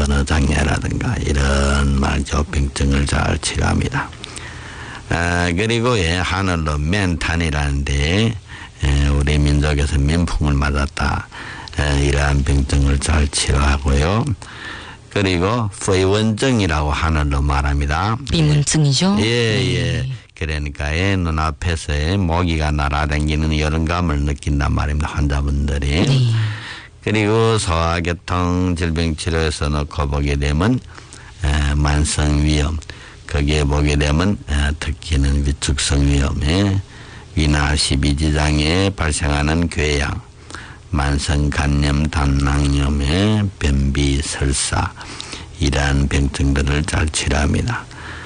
선어장애라든가 이런 말이죠. 병증을 잘 치료합니다. 그리고 하늘로 맨탄이라는데 우리 민족에서 민풍을 맞았다. 이러한 병증을 잘 치료하고요. 그리고 부의원증이라고 하늘로 말합니다. 비문증이죠? 예. 그러니까 눈앞에서 모기가 날아다니는 여름감을 느낀단 말입니다. 환자분들이. 네. 그리고 소화계통 질병치료에서 넣고 보게 되면 만성위염, 거기에 보게 되면 특히는 위축성위염에 위나 십이지장에 발생하는 궤양, 만성간염, 담낭염에 변비, 설사 이러한 병증들을 잘 치료합니다.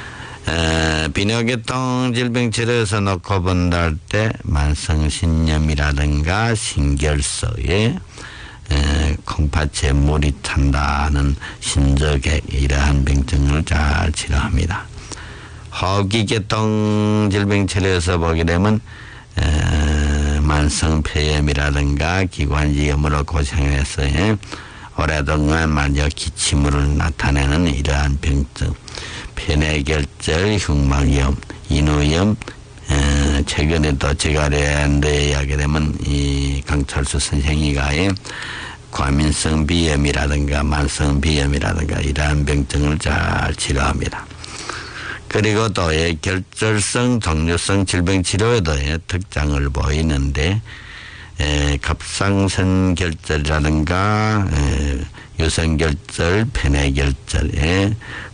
비뇨계통 질병치료에서 놓고 본다 할 때 만성신염이라든가 신결석에 콩팥에 물이 찬다는 신저객 이러한 병증을 잘 치료합니다. 호흡기계통 질병치료에서 보게 되면 만성폐염이라든가 기관지염으로 고생해서 오랫동안 말이죠 기침으로 나타내는 이러한 병증, 폐뇌결절, 흉막염, 인후염, 최근에 또 제가 뇌하게 되면 이 강철수 선생이가 과민성 비염이라든가 만성 비염이라든가 이러한 병증을 잘 치료합니다. 그리고 또 결절성, 동류성 질병 치료에도 특장을 보이는데 갑상선 결절이라든가 유선결절, 폐뇌결절에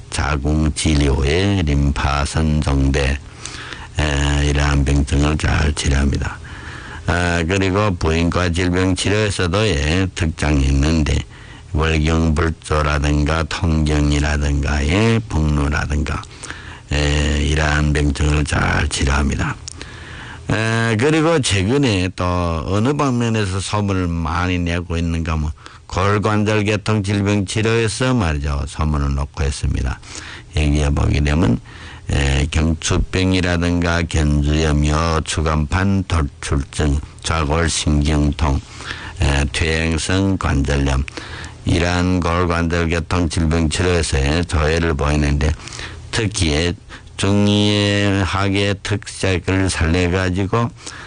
자궁진료에 림파선 정대 이러한 병증을 잘 치료합니다. 그리고 부인과 질병 치료에서도 특장이 있는데 월경불조라든가 통경이라든가 북루라든가 이러한 병증을 잘 치료합니다. 그리고 최근에 또 어느 방면에서 소문을 많이 내고 있는가 하면 골관절계통 질병 치료에서 말이죠 소문을 놓고 있습니다. 여기에 보게 되면 경추병이라든가 견주염, 여추간판 돌출증, 좌골신경통, 퇴행성 관절염 이러한 골관절계통 질병 치료에서 조회를 보이는데 특히 중이의 학의 특색을 살려가지고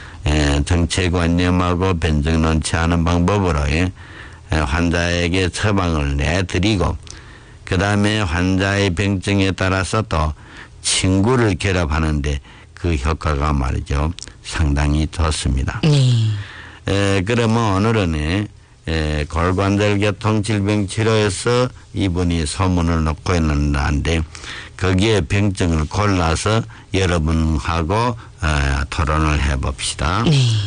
정체관념하고 변증 놓지 않은 방법으로 환자에게 처방을 내드리고 그 다음에 환자의 병증에 따라서 또 친구를 결합하는데 그 효과가 말이죠 상당히 좋습니다. 그러면 오늘은 골관절계통 질병 치료에서 이분이 소문을 놓고 있는데 거기에 병증을 골라서 여러분하고 토론을 해봅시다.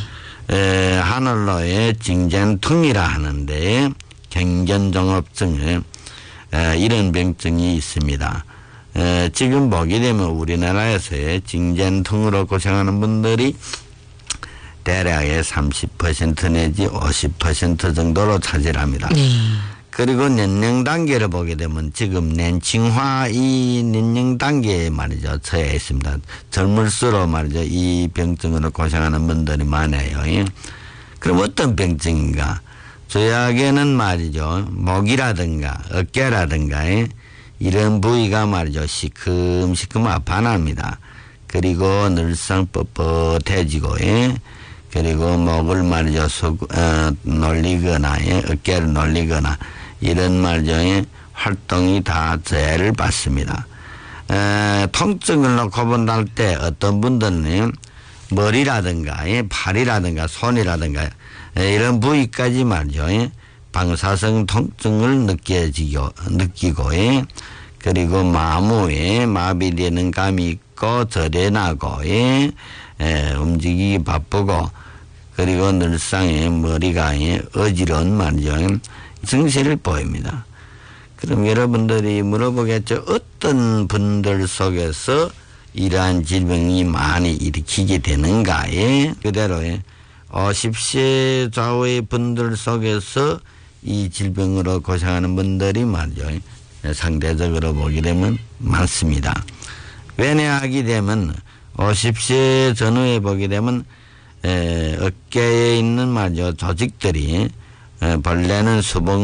하늘로의 징젠퉁이라 하는데 경견종합증 이런 병증이 있습니다. 지금 보게 되면 우리나라에서의 징젠퉁으로 고생하는 분들이 대략의 30% 내지 50% 정도로 차지합니다. 그리고年龄 단계를 보게 되면 지금年轻화 이年龄 단계에 말이죠 처해 있습니다. 젊을수록 말이죠 이 병증으로 고생하는 분들이 많아요. 그럼 어떤 병증인가? 주약에는 말이죠 목이라든가 어깨라든가 이런 부위가 말이죠 시큼시큼 아파납니다. 그리고 늘상 뻣뻣해지고 그리고 목을 말이죠 놀리거나 어깨를 놀리거나 이런 말이죠 활동이 다 제한을 받습니다. 통증을 놓고 본다 할 때 어떤 분들은 머리라든가 팔이라든가 손이라든가 이런 부위까지 말이죠 방사성 통증을 느끼고 그리고 마무에 마비되는 감이 있고 저려나고 움직이기 바쁘고 그리고 늘상 머리가 어지러운 말이죠 증세를 보입니다. 그럼 여러분들이 물어보겠죠. 어떤 분들 속에서 이러한 질병이 많이 일으키게 되는가? 그대로 50세 좌우의 분들 속에서 이 질병으로 고생하는 분들이 말이죠 상대적으로 보게 되면 많습니다. 왜냐하게 되면 50세 전후에 보게 되면 어깨에 있는 말이죠 조직들이 벌레는 수복